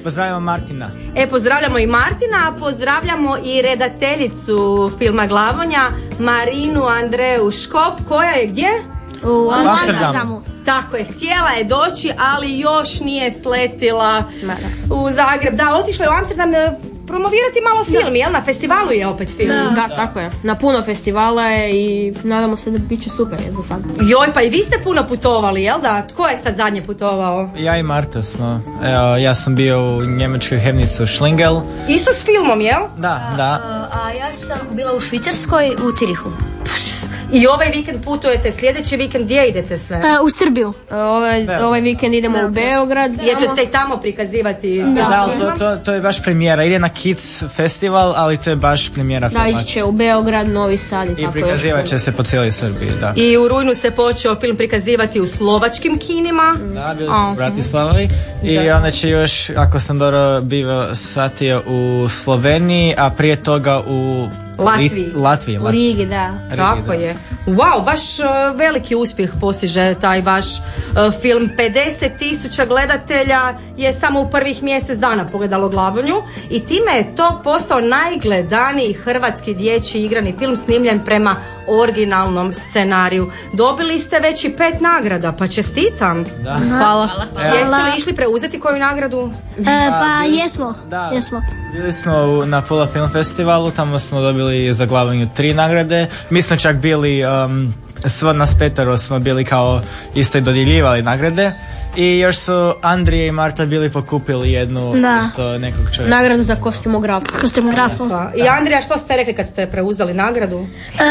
Pozdravljamo Martina. Pozdravljamo i Martina, a pozdravljamo i redateljicu filma Glavonja, Marinu Andreju Škop, koja je gdje? U Amsterdamu. Tako je, htjela je doći, ali još nije sletila u Zagreb. Da, otišla je u Amsterdam promovirati malo film, jel? Na festivalu je opet film. Da, tako je. Na puno festivala je i nadamo se da bit će super za sad. Joj, pa i vi ste puno putovali, jel da? Tko je sad zadnje putovao? Ja i Marta smo. Evo, ja sam bio u njemačkoj Hemnicu Schlingel. Isto s filmom, jel? Da. A ja sam bila u Švicarskoj, u Cirihu. I ovaj vikend putujete, sljedeći vikend gdje idete sve? U Srbiju. Ovaj vikend idemo u Beograd. Jer će se i tamo prikazivati. To je baš premijera. Ide na Kids festival, ali to je baš premijera filma. Da, ići će u Beograd, Novi Sad i tako. I prikazivat će se po cijeloj Srbiji, da. I u rujnu se počeo film prikazivati u slovačkim kinima. Da, bili smo u Bratislavi. I onda će još, ako sam dobro bio satio, u Sloveniji, a prije toga u Latviji. U Rigi, da. Tako je. Wow, baš veliki uspjeh postiže taj vaš film. 50,000 gledatelja je samo u prvih mjesec dana pogledalo Glavonju i time je to postao najgledaniji hrvatski dječji igrani film snimljen prema originalnom scenariju. Dobili ste već i 5 nagrada, pa čestitam. Da. Hvala. Jeste li išli preuzeti koju nagradu? Jesmo. Bili smo na Pula Film Festivalu, tamo smo dobili za Glavonju 3 nagrade. Mi smo čak bili, svo nas 5 smo bili kao isto i dodjeljivali nagrade. I još su Andrija i Marta bili pokupili jednu isto nekog čovjeka. Nagradu za kostumografu. I Andrija, što ste rekli kad ste preuzeli nagradu?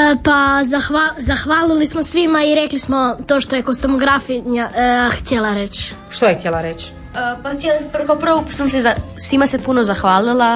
Zahvalili smo svima i rekli smo to što je kostumografinja htjela reći. Što je htjela reći? Pa kao prvo sam svima se puno zahvalila.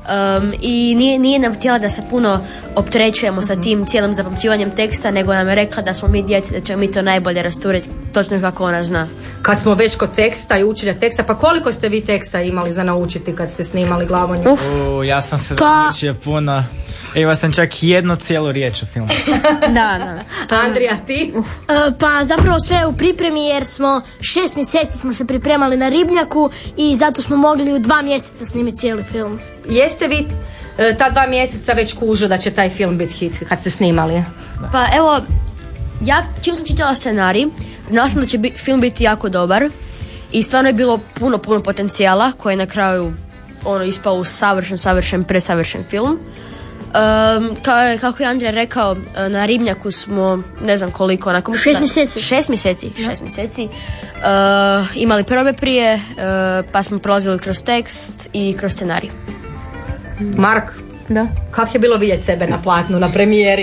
I nije nam htjela da se puno opterećujemo sa tim cijelim zapamćivanjem teksta, nego nam je rekla da smo mi djeci, da ćemo mi to najbolje rasturiti točno kako ona zna. Kad smo već kod teksta i učenja teksta, pa koliko ste vi teksta imali za naučiti kad ste snimali Glavonju? Ja sam se naučio puno. Evo sam čak jednu cijelu riječ o filmu. Da. Andrija, ti? Pa zapravo sve u pripremi jer smo 6 mjeseci smo se pripremali na Ribnjaku i zato smo mogli u 2 mjeseca snimiti cijeli film. Jeste vi ta 2 mjeseca već kužili da će taj film biti hit kad ste snimali? Pa evo, ja čim sam čitala scenarij, znala sam da će film biti jako dobar i stvarno je bilo puno potencijala koji je na kraju ispao u savršen, presavršen film. Kako je Andrija rekao, na Ribnjaku smo ne znam koliko, 6 mjeseci imali probe prije, pa smo prolazili kroz tekst i kroz scenarij. Mark, da. Kako je bilo vidjeti sebe na platnu, na premijeri?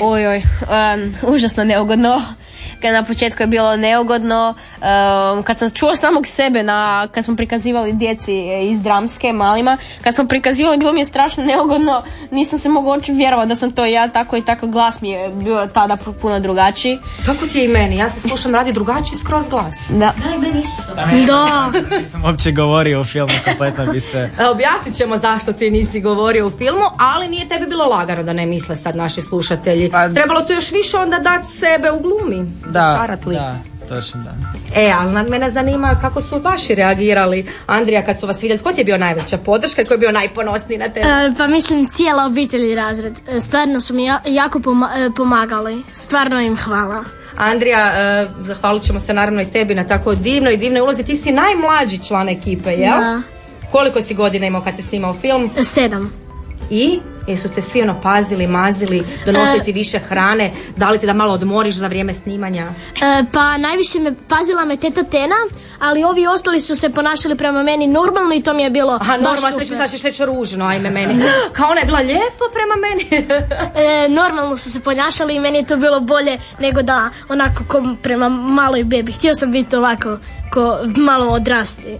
Užasno neugodno. Na početku je bilo neugodno, kad sam čula samog sebe kad smo prikazivali djeci iz dramske malima, kad smo prikazivali bilo mi je strašno neugodno, nisam se mogla vjerovati da sam to ja, tako i tako glas mi je bio tada puno drugačiji. Tako ti je i meni, ja se slušam radi drugačiji skroz glas. Da, i meni isto. Da. Nisam uopće govorio u filmu, kompletno bi se... Objasnit ćemo zašto ti nisi govorio u filmu, ali nije tebi bilo lagano, da ne misle sad naši slušatelji. Trebalo to još više onda dati sebe u glumi. Da, točno da. Ali mene zanima kako su vaši reagirali, Andrija, kad su vas vidjeli, tko ti je bio najveća podrška i tko je bio najponosniji na tebe? Pa mislim cijela obitelj i razred. Stvarno su mi jako pomagali. Stvarno im hvala. Andrija, zahvalit ćemo se naravno i tebi na tako divnoj ulozi. Ti si najmlađi član ekipe, jel? Da. Koliko si godina imao kad si snimao film? 7. I? Jesu te svi pazili, mazili, donosili ti više hrane, dali ti da malo odmoriš za vrijeme snimanja? Pa najviše pazila me teta Tena, ali ovi ostali su se ponašali prema meni normalno i to mi je bilo baš normalno, super. sve ćeš reći ružno, ajme meni. Kao ona je bila lijepo prema meni. Normalno su se ponašali i meni je to bilo bolje nego da onako ko prema maloj bebi. Htio sam biti ovako ko malo odrasli.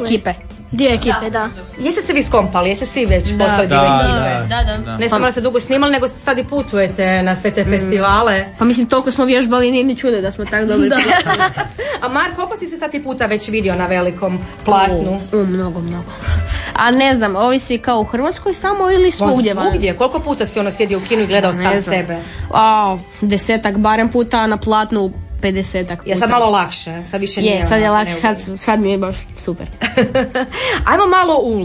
Dio ekipe, da. Jeste se vi skompali, jeste svi već postali dio ekipe? Da. Ne samo da ste dugo snimali, nego ste sad i putujete na sve te festivale. Pa mislim, toliko smo vježbali, nije ni čudo da smo tako dobri. A Mark, koliko si se sad i puta već vidio na velikom platnu? Mnogo. A ne znam, ovisi kao u Hrvatskoj samo ili svugdje? Svugdje, koliko puta si sjedio u kinu i gledao sam sebe? 10 barem puta, na platnu 50 puta. Je sad malo lakše, sad više nije. Sad je lakše, sad mi je baš super. Ajmo malo u